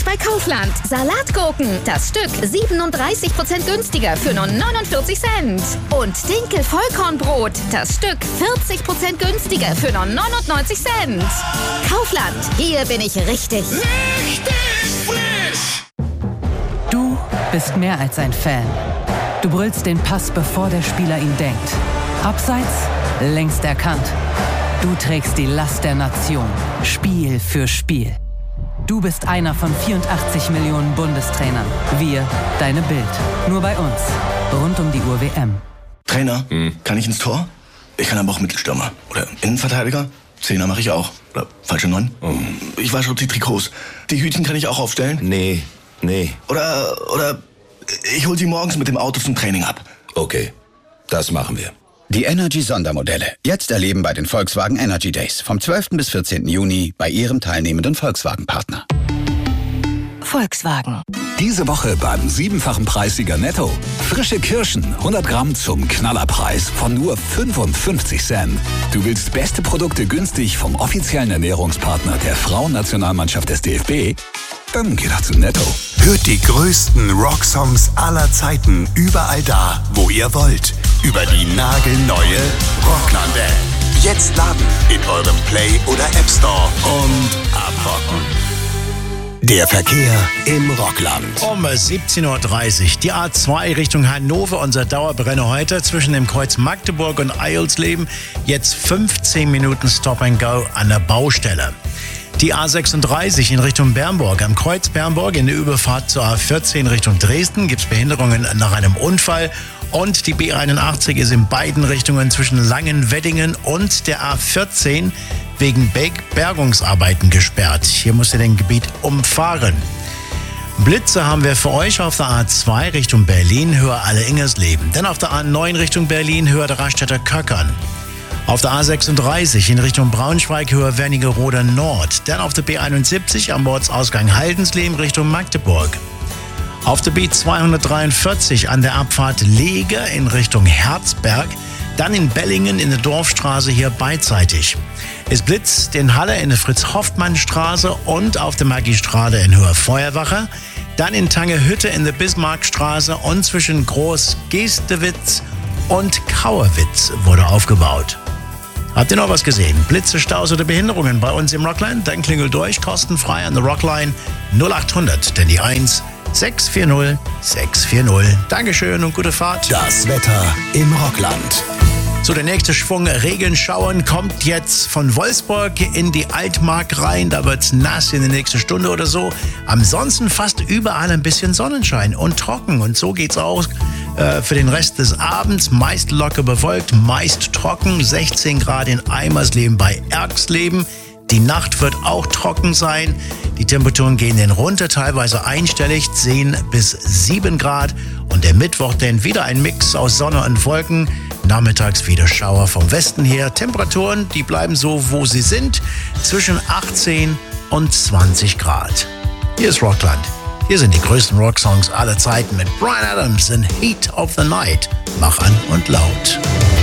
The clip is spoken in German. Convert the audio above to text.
bei Kaufland. Salatgurken, das Stück 37% günstiger für nur 49 Cent. Und Dinkel-Vollkornbrot, das Stück 40% günstiger für nur 99 Cent. Kaufland, hier bin ich richtig. Richtig frisch! Du bist mehr als ein Fan. Du brüllst den Pass, bevor der Spieler ihn denkt. Abseits, längst erkannt. Du trägst die Last der Nation, Spiel für Spiel. Du bist einer von 84 Millionen Bundestrainern. Wir, deine Bild. Nur bei uns. Rund um die Uhr WM. Trainer, kann ich ins Tor? Ich kann aber auch Mittelstürmer. Oder Innenverteidiger? Zehner mache ich auch. Oder falsche 9? Ich wasche die Trikots. Die Hütchen kann ich auch aufstellen? Nee. Oder ich hol sie morgens mit dem Auto zum Training ab. Okay, das machen wir. Die Energy-Sondermodelle. Jetzt erleben bei den Volkswagen Energy Days. Vom 12. bis 14. Juni bei Ihrem teilnehmenden Volkswagen-Partner. Volkswagen. Diese Woche beim 7-fachen Preissieger Netto. Frische Kirschen, 100 Gramm zum Knallerpreis von nur 55 Cent. Du willst beste Produkte günstig vom offiziellen Ernährungspartner der Frauennationalmannschaft des DFB? Dann geh doch zu Netto. Hört die größten Rocksongs aller Zeiten überall da, wo ihr wollt. Über die nagelneue Rockland-App. Jetzt laden in eurem Play- oder App Store und abrocken. Der Verkehr im Rockland. Um 17.30 Uhr. Die A2 Richtung Hannover, unser Dauerbrenner heute zwischen dem Kreuz Magdeburg und Eilsleben. Jetzt 15 Minuten Stop and Go an der Baustelle. Die A36 in Richtung Bernburg. Am Kreuz Bernburg in der Überfahrt zur A14 Richtung Dresden gibt es Behinderungen nach einem Unfall. Und die B81 ist in beiden Richtungen zwischen Langenweddingen und der A14 wegen Bergungsarbeiten gesperrt. Hier muss ihr den Gebiet umfahren. Blitze haben wir für euch auf der A2 Richtung Berlin, höher Alle-Ingersleben. Dann auf der A9 Richtung Berlin, höher der Raststätter Köckern. Auf der A36 in Richtung Braunschweig, höher Wernigerode Nord. Dann auf der B71 am Ortsausgang Haldensleben Richtung Magdeburg. Auf der B243 an der Abfahrt Leger in Richtung Herzberg. Dann in Bellingen in der Dorfstraße hier beidseitig. Es blitzt in Halle in der Fritz-Hoffmann-Straße und auf der Magiestraße in Höher Feuerwache. Dann in Tangehütte in der Bismarckstraße und zwischen Groß-Gestewitz und Kauerwitz wurde aufgebaut. Habt ihr noch was gesehen? Blitze, Staus oder Behinderungen bei uns im Rockland? Dann klingelt durch, kostenfrei an der Rockline 0800, denn die 1 640 640. Dankeschön und gute Fahrt. Das Wetter im Rockland. So, der nächste Schwung Regenschauern kommt jetzt von Wolfsburg in die Altmark rein. Da wird's nass in der nächsten Stunde oder so. Ansonsten fast überall ein bisschen Sonnenschein und trocken. Und so geht's auch für den Rest des Abends. Meist locker bewölkt, meist trocken. 16 Grad in Eimersleben bei Erxleben. Die Nacht wird auch trocken sein. Die Temperaturen gehen dann runter, teilweise einstellig, 10 bis 7 Grad. Und der Mittwoch dann wieder ein Mix aus Sonne und Wolken. Nachmittags wieder Schauer vom Westen her. Temperaturen, die bleiben so, wo sie sind, zwischen 18 und 20 Grad. Hier ist Rockland. Hier sind die größten Rocksongs aller Zeiten mit Bryan Adams in Heat of the Night. Mach an und laut.